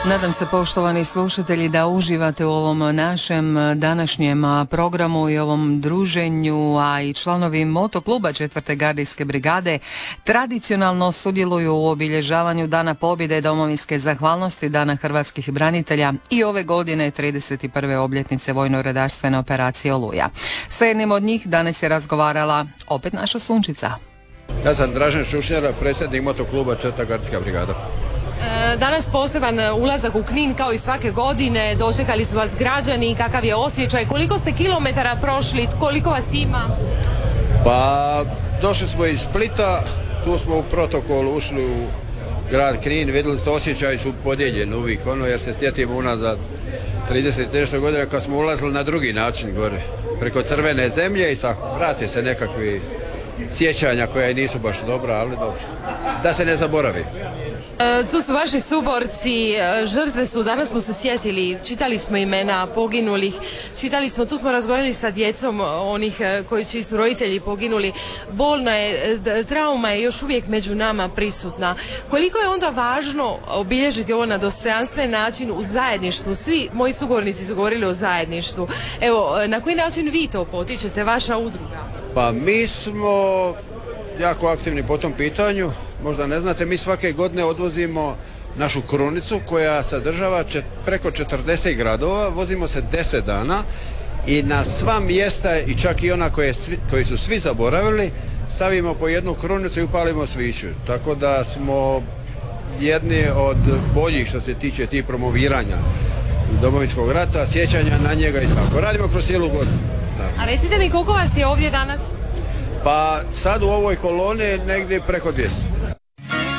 Nadam se, poštovani slušatelji, da uživate u ovom našem današnjem programu i ovom druženju, a i članovi motokluba 4. gardijske brigade tradicionalno sudjeluju u obilježavanju Dana pobjede, domovinske zahvalnosti, Dana hrvatskih branitelja i ove godine 31. obljetnice vojno-redarstvene operacije Oluja. Sa jednim od njih danas je razgovarala opet naša Sunčica. Ja sam Dražen Šušnjara, predsjednik motokluba 4. gardijska brigada. Danas poseban ulazak u Knin kao i svake godine, dočekali su vas građani, kakav je osjećaj, koliko ste kilometara prošli, koliko vas ima? Pa došli smo iz Splita, tu smo u protokol ušli u grad Knin, vidjeli ste osjećaj su podijeljeni uvijek, jer se sjetimo unazad 30 nešto godina kad smo ulazili na drugi način gore, preko crvene zemlje i tako, vrati se nekakvi sjećanja koja i nisu baš dobra, ali dobro, da se ne zaboravi. Tu su vaši suborci, žrtve su, danas smo se sjetili, čitali smo imena poginulih, tu smo razgovarali sa djecom onih čiji su roditelji poginuli. Bolna je, trauma je još uvijek među nama prisutna. Koliko je onda važno obilježiti ovo na dostojanstven način u zajedništvu? Svi moji sugovornici su govorili o zajedništvu. Evo, na koji način vi to potičete, vaša udruga? Pa mi smo jako aktivni po tom pitanju. Možda ne znate, mi svake godine odvozimo našu krunicu koja sadržava preko 40 gradova, vozimo se 10 dana i na sva mjesta i čak i ona koji su svi zaboravili stavimo po jednu krunicu i upalimo sviću. Tako da smo jedni od boljih što se tiče tih promoviranja Domovinskog rata, sjećanja na njega i tako. Radimo kroz cijelu godinu. Da. A recite mi koliko vas je ovdje danas? Pa sad u ovoj koloni negdje preko 200.